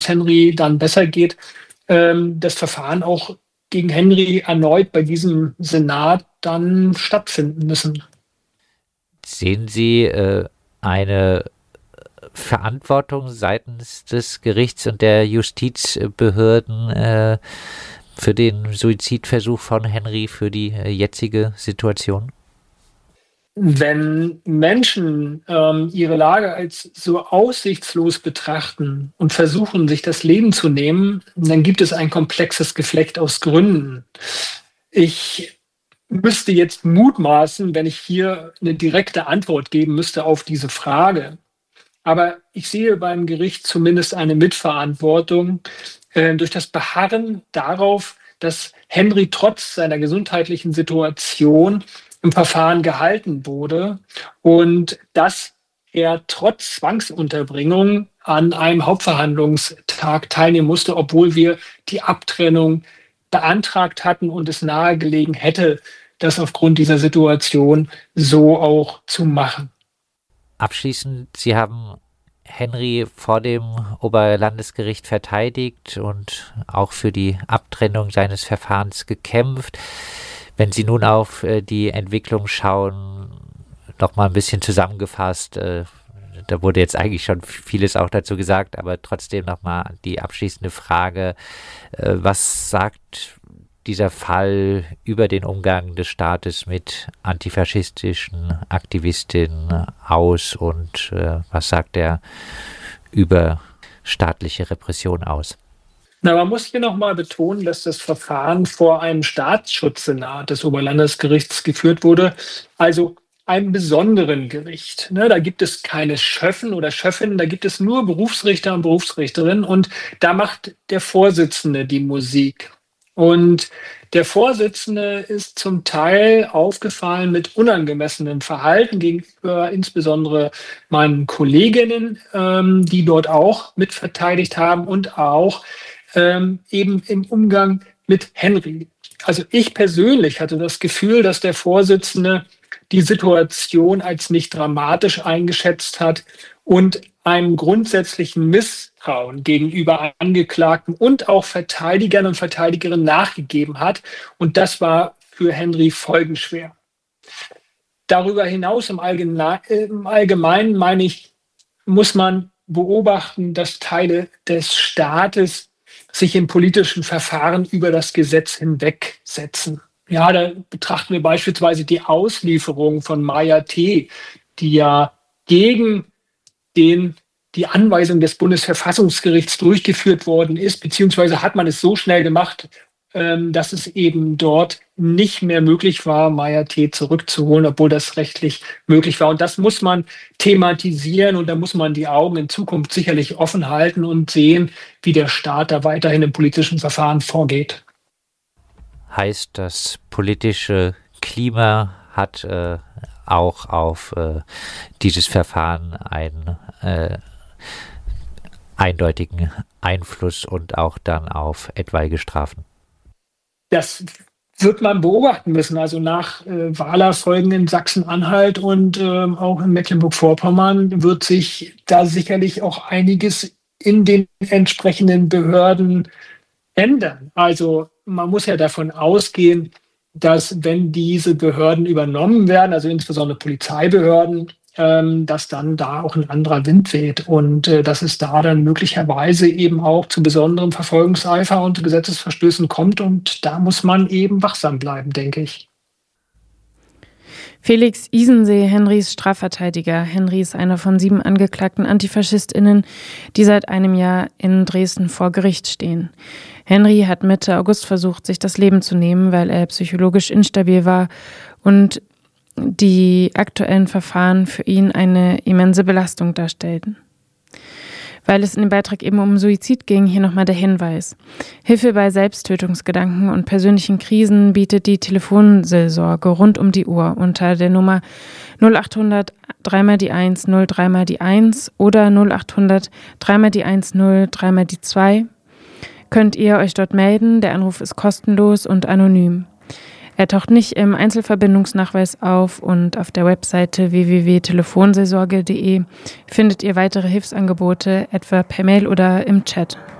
Henry dann besser geht, das Verfahren auch gegen Henry erneut bei diesem Senat dann stattfinden müssen. Sehen Sie eine Verantwortung seitens des Gerichts und der Justizbehörden für den Suizidversuch von Henry, für die jetzige Situation? Wenn Menschen ihre Lage als so aussichtslos betrachten und versuchen, sich das Leben zu nehmen, dann gibt es ein komplexes Geflecht aus Gründen. Ich müsste jetzt mutmaßen, wenn ich hier eine direkte Antwort geben müsste auf diese Frage. Aber ich sehe beim Gericht zumindest eine Mitverantwortung durch das Beharren darauf, dass Henry trotz seiner gesundheitlichen Situation im Verfahren gehalten wurde und dass er trotz Zwangsunterbringung an einem Hauptverhandlungstag teilnehmen musste, obwohl wir die Abtrennung beantragt hatten und es nahegelegen hätte, das aufgrund dieser Situation so auch zu machen. Abschließend, Sie haben Henry vor dem Oberlandesgericht verteidigt und auch für die Abtrennung seines Verfahrens gekämpft. Wenn Sie nun auf die Entwicklung schauen, noch mal ein bisschen zusammengefasst, da wurde jetzt eigentlich schon vieles auch dazu gesagt, aber trotzdem noch mal die abschließende Frage, was sagt dieser Fall über den Umgang des Staates mit antifaschistischen Aktivistinnen aus und was sagt er über staatliche Repression aus? Na, man muss hier nochmal betonen, dass das Verfahren vor einem Staatsschutzsenat des Oberlandesgerichts geführt wurde, also einem besonderen Gericht. Ne, da gibt es keine Schöffen oder Schöffinnen, da gibt es nur Berufsrichter und Berufsrichterinnen und da macht der Vorsitzende die Musik. Und der Vorsitzende ist zum Teil aufgefallen mit unangemessenem Verhalten gegenüber insbesondere meinen Kolleginnen, die dort auch mitverteidigt haben und auch eben im Umgang mit Henry. Also ich persönlich hatte das Gefühl, dass der Vorsitzende die Situation als nicht dramatisch eingeschätzt hat und einem grundsätzlichen Misstrauen gegenüber Angeklagten und auch Verteidigern und Verteidigerinnen nachgegeben hat. Und das war für Henry folgenschwer. Darüber hinaus im Allgemeinen, meine ich, muss man beobachten, dass Teile des Staates sich in politischen Verfahren über das Gesetz hinwegsetzen. Ja, da betrachten wir beispielsweise die Auslieferung von Maya T., die ja gegen die Anweisung des Bundesverfassungsgerichts durchgeführt worden ist, beziehungsweise hat man es so schnell gemacht, dass es eben dort nicht mehr möglich war, Maya T. zurückzuholen, obwohl das rechtlich möglich war. Und das muss man thematisieren und da muss man die Augen in Zukunft sicherlich offen halten und sehen, wie der Staat da weiterhin im politischen Verfahren vorgeht. Heißt, das politische Klima hat auch auf dieses Verfahren einen eindeutigen Einfluss und auch dann auf etwaige Strafen? Das wird man beobachten müssen. Also nach Wahlerfolgen in Sachsen-Anhalt und auch in Mecklenburg-Vorpommern wird sich da sicherlich auch einiges in den entsprechenden Behörden ändern. Also man muss ja davon ausgehen, dass wenn diese Behörden übernommen werden, also insbesondere Polizeibehörden, dass dann da auch ein anderer Wind weht und dass es da dann möglicherweise eben auch zu besonderem Verfolgungseifer und Gesetzesverstößen kommt. Und da muss man eben wachsam bleiben, denke ich. Felix Isensee, Henrys Strafverteidiger. Henry ist einer von 7 angeklagten AntifaschistInnen, die seit einem Jahr in Dresden vor Gericht stehen. Henry hat Mitte August versucht, sich das Leben zu nehmen, weil er psychologisch instabil war und die aktuellen Verfahren für ihn eine immense Belastung darstellten. Weil es in dem Beitrag eben um Suizid ging, hier nochmal der Hinweis. Hilfe bei Selbsttötungsgedanken und persönlichen Krisen bietet die Telefonseelsorge rund um die Uhr unter der Nummer 0800 3 die 1 0 3 die 1 oder 0800 3 die 1 0 3 die 2. Könnt ihr euch dort melden. Der Anruf ist kostenlos und anonym. Er taucht nicht im Einzelverbindungsnachweis auf und auf der Webseite www.telefonseelsorge.de findet ihr weitere Hilfsangebote, etwa per Mail oder im Chat.